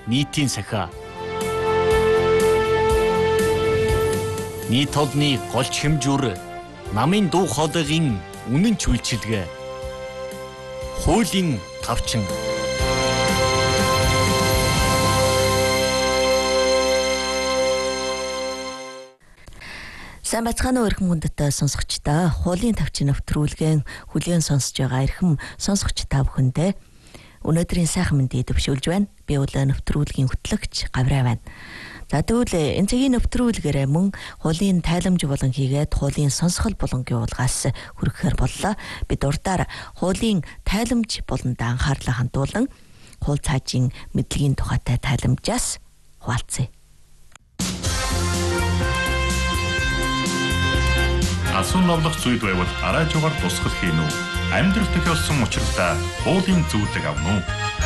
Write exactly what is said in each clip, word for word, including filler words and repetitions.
нийтийн сахиа. Нийт олны голч хэмжүүр намын дуу хоолойгийн үнэн ч үйлчилгээ. Хуулийн тавчин. Сайн бацгаана уу эрхэм хүндэт сонсогчдоо. Хуулийн тавчин нэвтрүүлгэн хүлээн сонсож байгаа эрхэм сонсогч та бүхэндээ өнөөдрийн сайхан мэндийг дэвшүүлж байна. Би бол нэвтрүүлгийн хөтлөгч Гавраа байна. За тэгвэл энэ цагийн нэвтрүүлгээр мөн хуулийн тайламж болон хийгээд хуулийн сонсгол болонгийн уулгаас хүрэхээр боллоо. Бид урдаар хуулийн тайламж болонд анхаарлаа хандуулан хууль цаажийн мэдлэгийн тухайтай тайламжаас хуваалцъя. Асуун ловлох зүйл байвал араажуугаар тусгал хийн үү? Амьдрал тохиолсон учиртай хуулийн зөвлөг авна уу?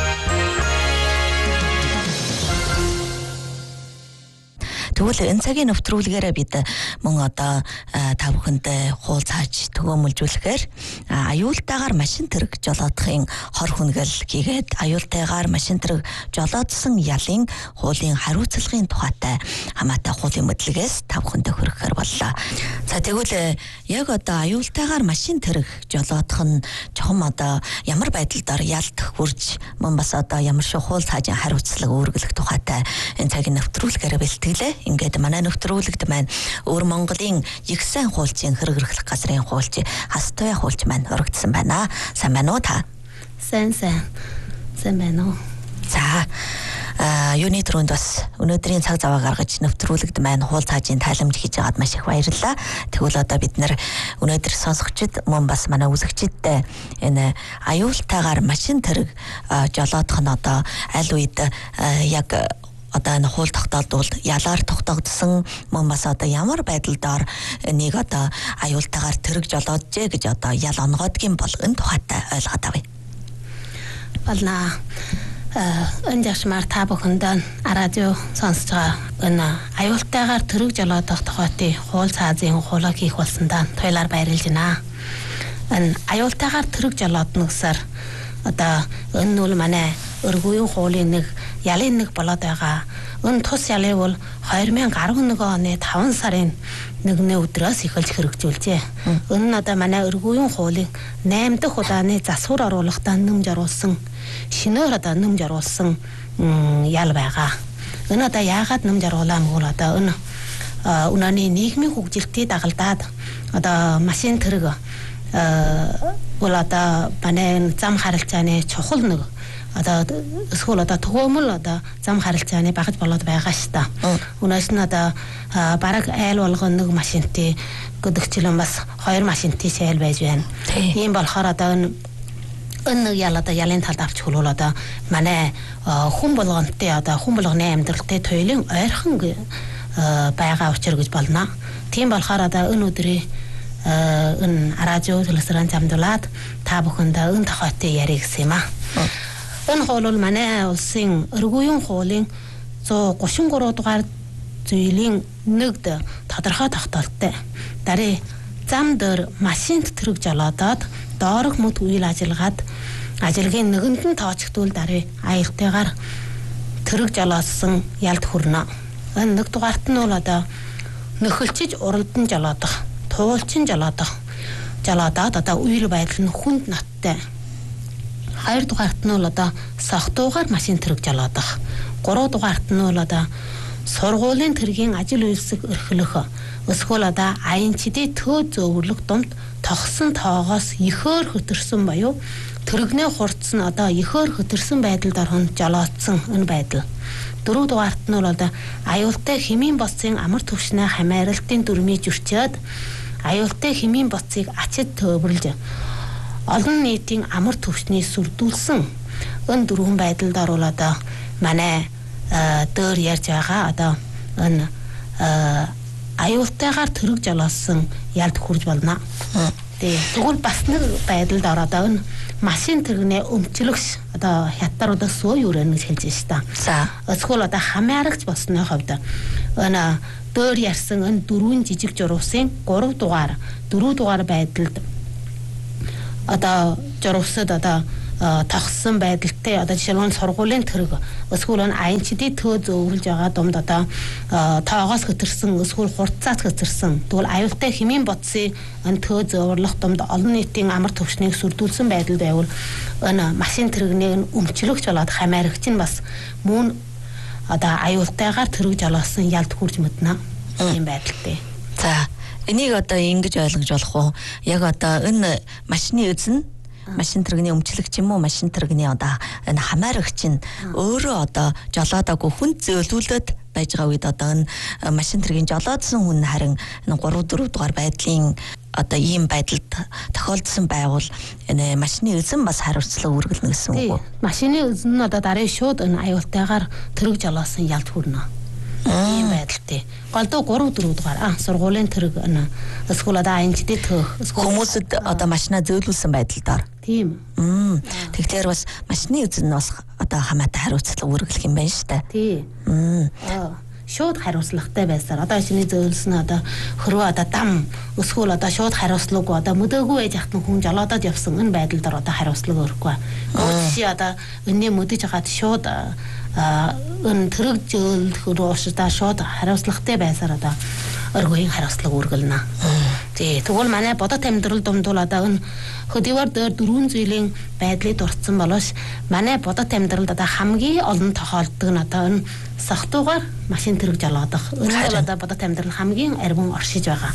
Тэгвэл энэ цагийн нэвтрүүлгээрээ бид мөн одоо та бүхэнд хууль цааж төгөөмөлжүүлэхээр аюултайгаар машин тэрэг жолоодохын хор хүнгэл хийгээд аюултайгаар машин тэрэг жолоодсон ялын хуулийн хариуцлагын тухайтай хамаатай хуулийн мэдлэгээс та бүхэндээ хүрэхээр боллоо. За тэгвэл яг одоо аюултайгаар машин тэрэг жолоодох нь чухам одоо ямар байдлаар ялт хүрж мөн бас одоо ямар шиг хууль цаажийн хариуцлага үүргэлэх тухайтай энэ цагийн нэвтрүүлгээрээ бэлтгэлээ. Ингээд манай нэвтрүүлэгт маань өвөр Монголын их сайн хуульчийн хэрэг эрхлэх газрын хуульч Хастуя хуульч маань өргөдсөн байна. Сайн байна уу та? Сайн сайн. Сайн байна уу? За а юуны түрүүнд бас өнөөдрийн цаг зав гаргаж нэвтрүүлэгт маань хууль цаажийн тайламж хийж байгаад маш их баярлалаа. Тэгвэл одоо бид нэр өнөөдөр сонсогчид мөн бас манай үзэгчидтэй энэ аюултайгаар машин тэрэг жолоодох нь одоо аль үед яг одоо энэ хууль тогтоолдвол ялаар тогтогдсон мөн бас одоо ямар байдлаар нэг одоо аюултайгаар тэрэг жолооджээ гэж одоо ял онгоодгийн бол энэ тухайтай ойлгоод авъя. Болно. Энэ жашмаар та бүхэндээ радио сонсож байгаа энэ аюултайгаар тэрэг жолоодох тухайтай хууль цаазын хуулийг хийх болсондаа туйлаар баярлж байна. Энэ аюултайгаар тэрэг жолоодно гэсээр одоо энэ нь манай өргөйн хуулийн нэг ялын нэг болоод байгаа. Энэ тус ялыг бол two thousand eleven оны таван сарын нэгний өдрөөс эхэлж хэрэгжүүлжээ. Энэ нь одоо манай өргөйн хуулийн eight дахь удааны засвар оруулахдаа нэмж оруулсан шинээр одоо нэмж оруулсан ял байгаа. Энэ одоо яагаад нэмж оруулаа мөн одоо энэ өнөөний нийгмийн хөгжилтийг дагалдаад одоо машин тэрэг бол одоо манай зам харилцааны чухал нэг одоо эсвэл одоо төгөөмөл одоо зам харилцааны багж болоод байгаа шүү дээ. Үнээс нь одоо бараг айл болгон нэг машинтий гэдэгчлэн бас хоёр машинтий шайл байж байна. Ийм болохоор одоо энэ энэ ял одоо ялын талд авч хөлвөл одоо манай хүн болгонтэй одоо хүн болгоны амьдралтай туйлын ойрхон байгаа учир гэж болно. Тийм болохоор одоо энэ өдрийн энэ радио телевизэн замдуулаад та бүхэндээ энэ тухайтай ярих гэсэн юм аа. Энэ хууль бол манай улсын өргөйн хуулийн one thirty-three дугаар зүйлийн нэгд тодорхой тогтоолттой. Дарыг зам дээр машинд тэрэг жолоодоод доорх мөд үйл ажиллагаад ажилгийн нэгэнд нь тоочгдвол дарыг аюултайгаар тэрэг жолоодсон ялд хүрнэ. Энэ нэг дугаарт нь бол одоо нөхөлчиж уралдан жолоодох, туулчин жолоодох, жолоодоод одоо үйл байдал нь хүнд ноттой. Хоёр дугаарт нь бол одоо согтуугаар машин тэрэг жолоодох. Гурав дугаарт нь бол одоо сургуулийн тэргийн ажил үйлсэг эрхлөх. Эсвэл одоо аянчдын төө зөвөрлөх дунд тогсон тоогоос ихөөр хөтөрсөн буюу тэрэгнээ хурцсан одоо ихөөр хөтөрсөн байдалд орхон жолоодсон энэ байдал. Дөрөв дугаарт нь бол одоо аюултай хэмийн боцын амар түвшнээ хамааралтын дүрмийг зөрчөөд аюултай хэмийн боцыг ачид төвөрлж олон нийтийн амар түвшнийг сүрдүүлсэн энэ дөрвөн байдалд орвол одоо манай дөр ярьж байгаа одоо энэ аюултайгаар тэрэг жолоосон ялд хүрж болно. Тэгвэл бас нэг байдалд ороод энэ машин тэрэгнээ өмчлөгч одоо хятадуудаас суу юурэн гэж хэлж байна шүү дээ. За эсвэл одоо хамаарагч болсны хувьд энэ дөр ярьсан энэ дөрвөн жижиг журуусын гурав дугаар дөрөв дугаар байдалд одоо журуусад одоо тогссон байдалтай одоо жишээлбэл сургуулийн тэрэг эсвэл аянчдын төө зөөвлж байгаа думд одоо тоогоос хөтөрсөн эсвэл хурцаас хөтөрсөн тэгвэл аюултай хэмээн бодсын энэ төө зөөврлөх думд олон нийтийн амар төвшнийг сүрдүүлсэн байдал байвал энэ машин тэрэгнийг өмчлөгч болоод хамаарагч нь бас мөн одоо аюултайгаар тэрэг жолоосон ялд хурж мэднэ юм байдалтай. За энийг одоо ингэж ойлгож болох уу? Яг одоо энэ машины эзэн машин тэрэгний өмчлөгч юм уу машин тэрэгний одоо энэ хамаарагч нь өөрөө одоо жолоодоогүй хүнд зөөлүүлээд байж байгаа үед одоо энэ машин тэрэгийн жолоодсон хүн харин энэ гурав дөрөв дугаар байдлын одоо ийм байдалд тохиолдсон байгуул энэ машины эзэн бас хариуцлага үргэлнэ гэсэн үг үү? Машины эзэн нь одоо дараа шууд энэ аюултайгаар тэрэг жолоосон ялд хүрнэ. Ийм байдалтай. Голдоо гурав дөрөв дугаар аа сургуулийн тэрэг энэ эсвэл одоо аянчдын төөх хүмүүсд одоо машинаа зөөлүүлсэн байдалдаар. Тийм. Мм. Тэгэхээр бас машины эзэн нь бас одоо хамаатай хариуцлага үргэлэх юм байна шүү дээ. Тийм. Мм. Аа шууд хариуцлагатай байсаар одоо чиний зөөлсөн одоо хөрөө одоо дам эсвэл одоо шууд хариуцлагагүй одоо мөдөөгүй байж хатан хүн жолоодод явсан энэ байдлаар одоо хариуцлага өрөхгүй. Өөрөөр одоо өнөө мөдөж хагаад шууд энэ тэрэг зөөлөх уушдаа шууд хариуцлагатай байсаар одоо өргөхийн хариуцлага үргэлнэ. Тий, тэгвэл манай бодот амьдрал дундуул одоо энэ хөдийгөр дээр дөрвөн зүйлийн байдлыг дурдсан болоош манай бодот амьдралд одоо хамгийн олон тохиолддог нь одоо энэ сохтуугаар машин тэрэг жолоодох. Энэ бол одоо бодот амьдрал хамгийн арвин оршиж байгаа.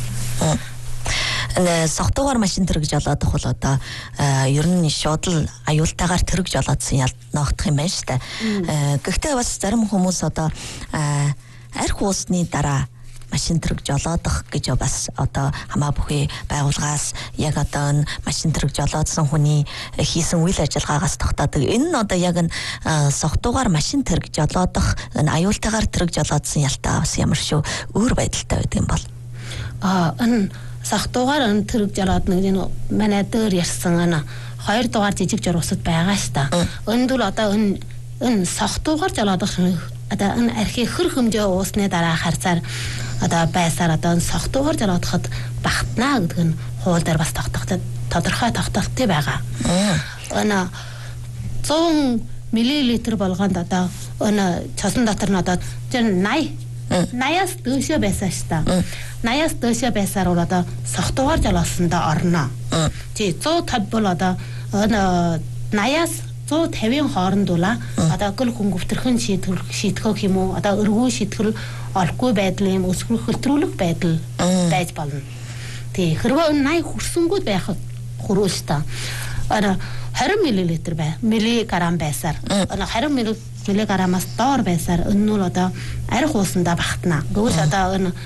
Энэ сохтуугаар машин тэрэг жолоодох бол одоо ер нь шууд л аюултайгаар тэрэг жолоодсон ялд ноогдох юм байна шүү дээ. Гэхдээ бас зарим хүмүүс одоо арх уусны дараа машин тэрэг жолоодох гэж бас одоо хамаа бүхий байгууллагаас яг одоо энэ машин тэрэг жолоодсон хүний хийсэн үйл ажиллагаагаас тогтоодог. Энэ нь одоо яг энэ сохтуугаар машин тэрэг жолоодох энэ аюултайгаар тэрэг жолоодсон ялтаа бас ямар шүү өөр байдалтай байдаг юм бол. Аа энэ сохтуугаар энэ тэрэг жолоодно гэдэг нь манай дээр ярьсан энэ хоёр дугаар жижиг журвасад байгаа ш та. Энд бол одоо энэ энэ сохтуугаар жолоодох одоо энэ архи хэр хэмжээ уусны дараа харцаар одоо байсаар одоо сохтуугаар жолоодоход багтнаа гэдэг нь хууль дээр бас тогтогдсон тодорхой тогтолттой байгаа. Энэ зуун миллилитр болгонд одоо энэ цосон дотор нь одоо восемьдесят наяас дөөшөө байсан ш та. наяас дөөшөө байсаар бол одоо сохтуугаар жолоосондоо орно. Тий зуун тавь бол одоо энэ наяас зуун тавийн хооронд ула одоо гол хүн гүвтэрхэн шийтгэх шийтгэх юм уу одоо өргөө шийтгэл олохгүй байдал юм өсвөр хөлтрүүлэх байдал байж болно. Тий хэрвээ няа хүрсэнгүүд байх хөрөөс та ара двадцать миллилитр бай миллиграмм байсаар одоо двадцать миллиграммаас доор байсаар энэ нь одоо арх уусандаа багтана. Гэвч одоо энэ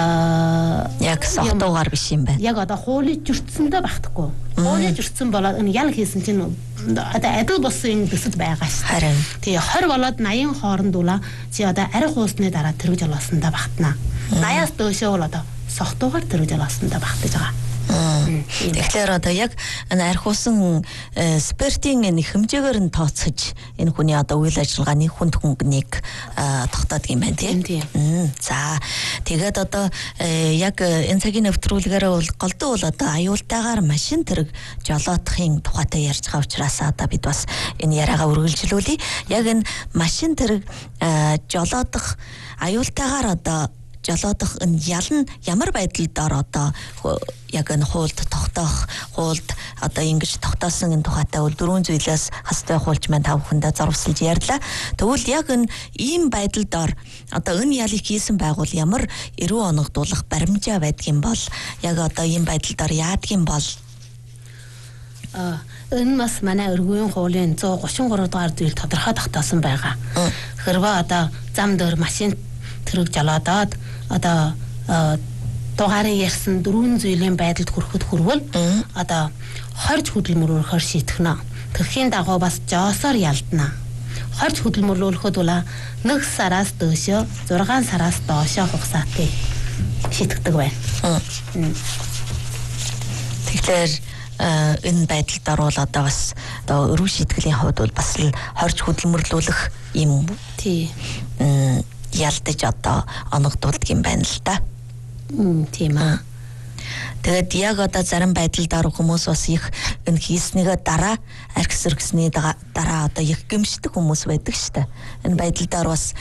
яг сохтуугаар биш юм байна. Яг одоо хуулийн зөрчсөндөө багтахгүй. Хуулийн зөрчсөн болоод энэ ял хийсэн чинь одоо адил болсон төсөд байгаа ш. Харин тий двадцать болоод восемьдесят хооронд ула чи одоо арх уусны дараа тэрэг жолоосондоо багтана. восемьдесят-аас дөөшөө бол одоо сохтуугаар тэрэг жолоосондоо багтаж байгаа. Тэгэхээр одоо яг энэ архиусан спиртийн энэ хэмжээгээр нь тооцож энэ хүний одоо үйл ажиллагааны хүнд хөнгөнийг тогтоодог юм байна тийм. За тэгээд одоо яг энэ цагийн нэвтрүүлгээр бол голдуу бол одоо аюултайгаар машин тэрэг жолоодохын тухайтай ярьж байгаа учраас одоо бид бас энэ яриагаа үргэлжлүүлье. Яг энэ машин тэрэг жолоодох аюултайгаар одоо жолоодох энэ ял нь ямар байдлаар одоо яг энэ хуульд тогтоох хуульд одоо ингэж тогтоосон энэ тухайтай бол дөрвөн зүйлээс хастай хуульч маань та бүхэндээ зурвсалж ярьлаа. Тэгвэл яг энэ ийм байдлаар одоо энэ ялыг хийсэн байгуул ямар эрүү оногдуулах баримжаа байдгийн бол яг одоо ийм байдлаар яадгийн бол а энэ бас манай өргөөн хуулийн one thirty-three дугаар зүйл тодорхой тогтоосон байгаа. Хэрвээ одоо зам дээр машин тэрэг жолоодоод одоо дугаарын ярьсан дөрвөн зүйлийн байдалд хүрэхэд хүрвэл одоо хорж хөдөлмөрөөр шийтгэнэ. Тэрхийн дагуу бас жоосоор ялдана. Хорж хөдөлмөрлүүлэхэд бол нэг сараас дөөшөө зургаан сараас доошоо хугацаатай шийтгэдэг байна. Тэгэхээр энэ байдалд орвол одоо бас одоо өрөө шийтгэлийн хувьд бол бас л хорж хөдөлмөрлүүлэх юм тий ялдаж одоо оногдуулдаг юм байна л да. Мм тийм аа. Тэгээд яг одоо зарим байдлаар хүмүүс бас их энэ хийснийгээ дараа архисэргсний дараа одоо их гэмшдэг хүмүүс байдаг шүү дээ. Энэ байдлаар бас